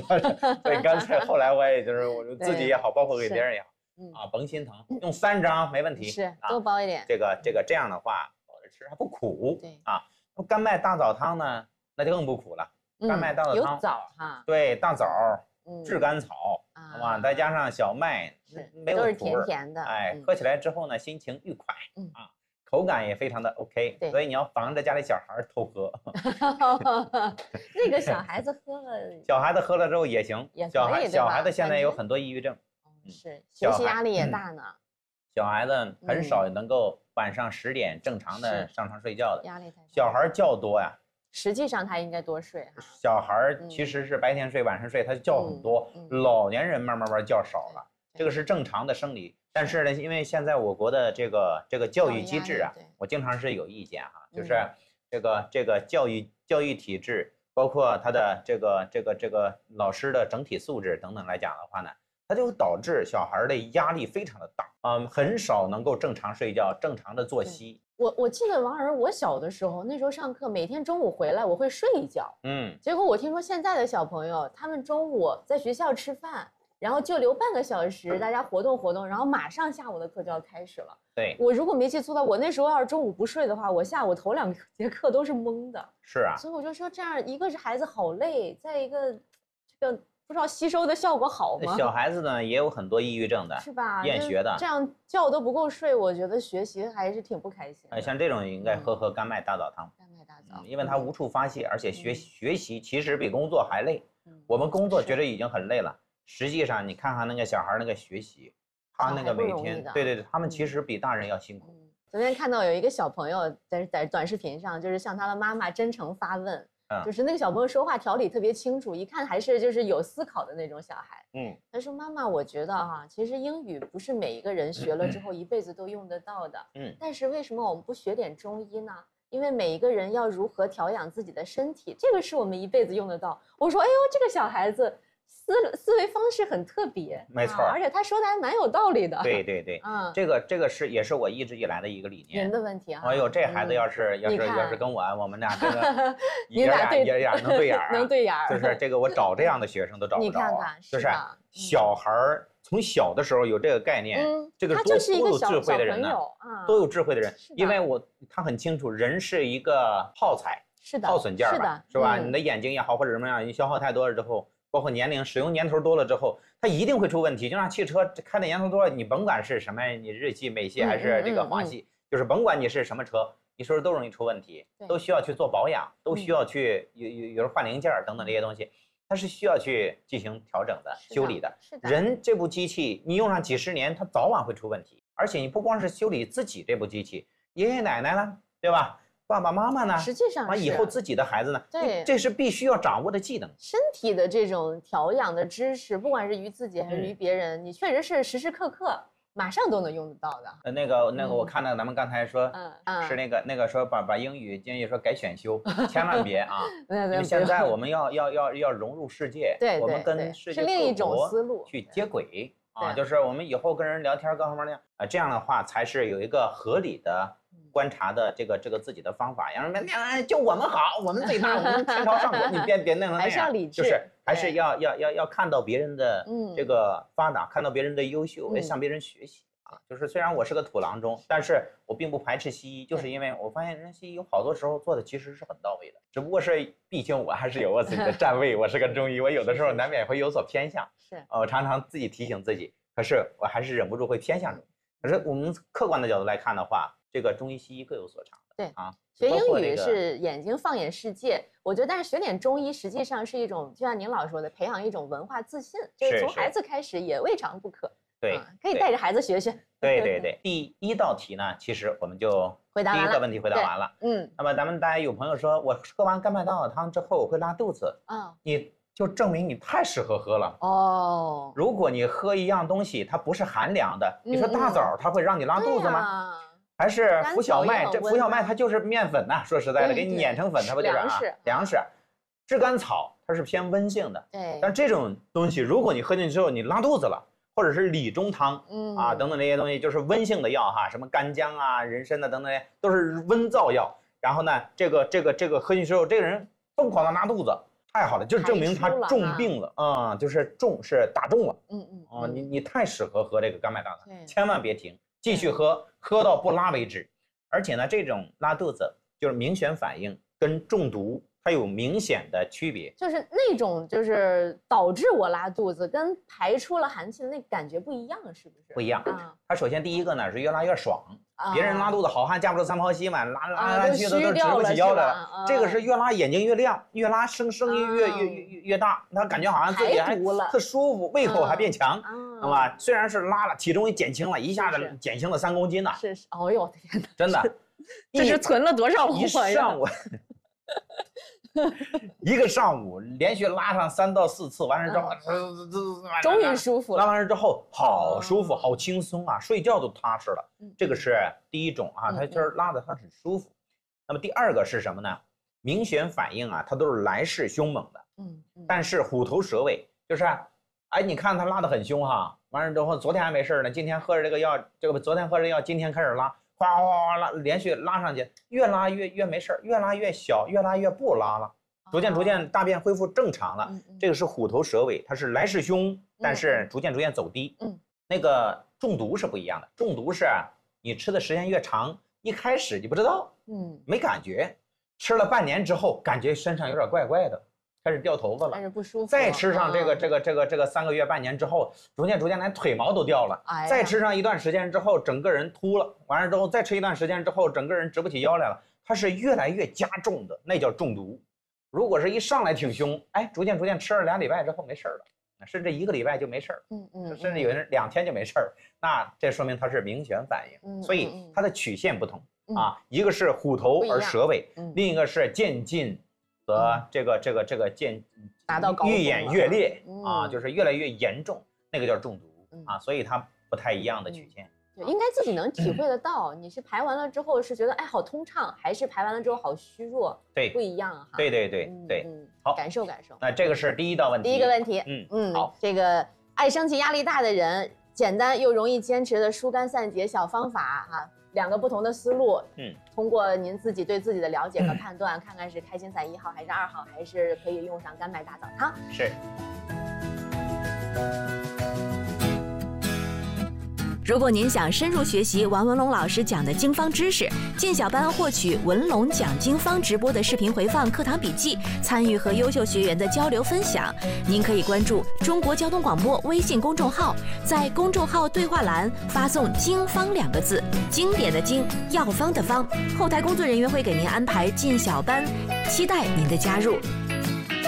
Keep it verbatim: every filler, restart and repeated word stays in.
所以干脆后来我也就是我自己也好，包括给别人也好，啊，甭心疼，用三张没问题， 是多包一点。 这个这个这样的话，保着吃还不苦，对啊。干麦大枣汤呢，那就更不苦了。干麦大枣汤有枣哈， 对，大枣、炙甘草，好吧，再加上小麦，没有苦味， 都是甜甜的， 哎，喝起来之后呢，心情愉快，啊。口感也非常的 OK， 所以你要防着家里小孩偷喝。 那个小孩子喝了， 小孩子喝了之后也行。小孩小孩子现在有很多抑郁症， 是学习压力也大呢。 小孩子很少能够晚上十点正常的上床睡觉的， 压力太大。 小孩觉多呀。 实际上他应该多睡哈。 小孩其实是白天睡晚上睡，他觉很多。老年人慢慢慢觉少了，这个是正常的生理。但是呢，因为现在我国的这个这个教育机制啊，我经常是有意见哈，就是这个这个教育教育体制，包括他的这个这个这个老师的整体素质等等来讲的话呢，它就导致小孩的压力非常的大，嗯，很少能够正常睡觉、正常的作息。 我我记得王儿，我小的时候那时候上课，每天中午回来我会睡一觉， 嗯， 结果我听说现在的小朋友，他们中午在学校吃饭。然后就留半个小时，大家活动活动，然后马上下午的课就要开始了。 对， 我如果没记错的话，我那时候要是中午不睡的话，我下午头两节课都是懵的。 是啊， 所以我就说这样，一个是孩子好累，再一个这个不知道吸收的效果好吗？ 小孩子呢也有很多抑郁症的， 是吧？ 厌学的， 这样觉都不够睡，我觉得学习还是挺不开心的。 像这种应该喝喝干麦大枣汤。 干麦大枣， 因为它无处发泄，而且学学习其实比工作还累。我们工作觉得已经很累了。实际上，你看看那个小孩那个学习，他那个每天，对对对，他们其实比大人要辛苦。 嗯、昨天看到有一个小朋友在在短视频上，就是向他的妈妈真诚发问，嗯、就是那个小朋友说话条理特别清楚，一看还是就是有思考的那种小孩。嗯，他说：“妈妈，我觉得哈、啊，其实英语不是每一个人学了之后一辈子都用得到的。嗯，但是为什么我们不学点中医呢？因为每一个人要如何调养自己的身体，这个是我们一辈子用得到。”我说：“哎呦，这个小孩子。”思思维方式很特别， 没错、 啊，而且他说的还蛮有道理的。 对对对，嗯，这个这个是也是我一直以来的一个理念。 人的问题啊！ 哎呦，这孩子要是、嗯、要是要是跟我，我们俩这个你俩对眼眼能对眼、啊， 能对眼， 就是这个我找这样的学生都找不着、啊。 你看看， 是就是小孩儿从小的时候有这个概念，嗯、这个多多有智慧的人呢， 嗯、 多有智慧的人，因为我他很清楚，人是一个耗材， 是的， 耗损件吧， 是是吧？ 嗯、 你的眼睛也好，或者什么样，你消耗太多了之后。包括年龄使用年头多了之后，它一定会出问题。就像汽车开的年头多了，你甭管是什么，你日系、美系还是这个华系，嗯嗯嗯、就是甭管你是什么车，你说都容易出问题，都需要去做保养，都需要去有有有人换零件等等这些东西，它是需要去进行调整的、修理的。 是的。 人这部机器你用上几十年，它早晚会出问题。而且你不光是修理自己这部机器，爷爷奶奶呢，对吧？爸爸妈妈呢？ 实际上， 完以后自己的孩子呢？ 对， 这是必须要掌握的技能。 身体的这种调养的知识，不管是于自己还是于别人，嗯、你确实是时时刻刻马上都能用得到的。 呃，那个那个，我看到咱们刚才说，嗯，是那个那个说把把英语建议说改选修，千万别啊！因为现在我们要要要要融入世界， 对， 我们跟世界是另一种思路去接轨啊，就是我们以后跟人聊天各方面的啊，这样的话才是有一个合理的。观察的这个这个自己的方法，让人们就我们好，我们最大，我们天朝上国，你别别弄成那样， 还是要理智， 就是还是要要要要看到别人的这个发达，嗯、看到别人的优秀，嗯、向别人学习啊。就是虽然我是个土郎中，但是我并不排斥西医，就是因为我发现人西医有好多时候做的其实是很到位的，只不过是毕竟我还是有我自己的站位，我是个中医，我有的时候难免会有所偏向， 是， 呃，我常常自己提醒自己，可是我还是忍不住会偏向中医。可是我们客观的角度来看的话，这个中医西医各有所长。 对啊， 学英语是眼睛放眼世界，我觉得，但是学点中医实际上是一种，就像您老说的，培养一种文化自信，就是从孩子开始也未尝不可。 对， 啊、可以带着孩子学学。 对对对，第一道题呢，其实我们就回答完了， 第一个问题回答完了。 嗯， 那么咱们大家有朋友说，我喝完干麦大枣汤之后我会拉肚子啊，哦、你就证明你太适合喝了哦。如果你喝一样东西它不是寒凉的，嗯、你说大枣它会让你拉肚子吗？还是浮小麦，这浮小麦它就是面粉呐、啊。说实在的，给你碾成粉，它不就是粮食？ 粮食，炙甘草它是偏温性的。 对。 但这种东西，如果你喝进去之后你拉肚子了，或者是理中汤，嗯啊等等这些东西，就是温性的药哈，什么干姜啊、人参啊等等，都是温燥药。然后呢，这个这个这个喝进去之后，这个人疯狂的拉肚子， 太好了，就证明他重病了啊、嗯，就是重是打中了。嗯嗯啊、嗯，你你太适合喝这个甘麦大枣，千万别停，继续喝，喝到不拉为止。而且呢，这种拉肚子就是明显反应跟中毒它有明显的区别， 就是那种就是导致我拉肚子跟排出了寒气的那感觉不一样，是不是？ 不一样。啊、它首先第一个呢是越拉越爽。别人拉肚子好汉架不住三泡稀嘛，拉拉拉去的都直不起腰来了。这个是越拉眼睛越亮，越拉声声音越越越越大，他感觉好像自己还特舒服，胃口还变强，懂吧？虽然是拉了，体重也减轻了，一下子减轻了三公斤呢。 是是，哦呦我的天哪！ 真的， 这是存了多少一上午，一个上午连续拉上三到四次，完了之后， 终于舒服了。 拉完了之后，好舒服，好轻松啊，睡觉都踏实了。这个是第一种啊，它就是拉的它很舒服。那么第二个是什么呢？明显反应啊，它都是来势凶猛的。嗯，但是虎头蛇尾，就是，哎，你看它拉的很凶哈，完了之后昨天还没事呢，今天喝着这个药，这个昨天喝着药，今天开始拉。哗哗哗拉，连续拉上去，越拉越越没事越拉越小，越拉越不拉了，逐渐逐渐大便恢复正常了。嗯嗯、这个是虎头蛇尾，它是来势凶，但是逐渐逐渐走低。嗯，那个中毒是不一样的，中毒是你吃的时间越长，一开始你不知道，嗯，没感觉，吃了半年之后，感觉身上有点怪怪的。开始掉头发了， 开始不舒服。 再吃上这个这个这个这个三个月半年之后，逐渐逐渐连腿毛都掉了。哎，再吃上一段时间之后，整个人秃了。完了之后，再吃一段时间之后，整个人直不起腰来了。它是越来越加重的，那叫中毒。如果是一上来挺凶，哎，逐渐逐渐吃了俩礼拜之后没事了，甚至一个礼拜就没事儿。嗯嗯，甚至有人两天就没事儿。那这说明它是明显反应。嗯，所以它的曲线不同啊，一个是虎头而蛇尾，另一个是渐进。和这个这个这个渐达到愈演愈烈啊，就是越来越严重，那个叫中毒啊，所以它不太一样的曲线。 对，应该自己能体会得到。你是排完了之后是觉得哎好通畅，还是排完了之后好虚弱？ 对， 不一样哈。 对对对对， 好，感受感受。 那这个是第一道问题。 第一个问题， 嗯嗯， 好， 这个爱生气、压力大的人，简单又容易坚持的疏肝散结小方法哈。两个不同的思路，嗯，通过您自己对自己的了解和判断，嗯、看看是开心散一号还是二号，还是可以用上甘麦大枣汤。 是。 如果您想深入学习王文龙老师讲的经方知识，进小班获取文龙讲经方直播的视频回放、课堂笔记，参与和优秀学员的交流分享，您可以关注中国交通广播微信公众号，在公众号对话栏发送“经方”两个字，经典的经，药方的方，后台工作人员会给您安排进小班，期待您的加入。